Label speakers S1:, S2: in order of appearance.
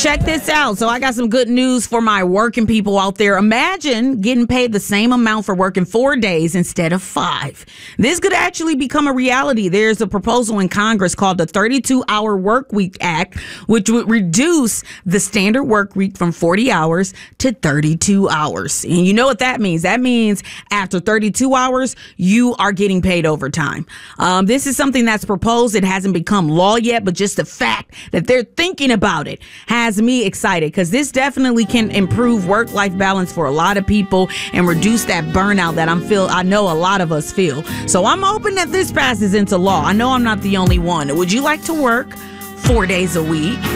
S1: check this out. So I got some good news for my working people out there. Imagine getting paid the same amount for working 4 days instead of 5. This could actually become a reality. There's a proposal in Congress called the 32-Hour Work Week Act, which would reduce the standard work week from 40 hours to 32 hours. And you know what that means? That means after 32 hours, you are getting paid overtime. This is something that's proposed. It hasn't become law yet, but just the fact that they're thinking about it has me excited, because this definitely can improve work-life balance for a lot of people and reduce that burnout that I know a lot of us feel. So I'm hoping that this passes into law. I know I'm not the only one. Would you like to work 4 days a week?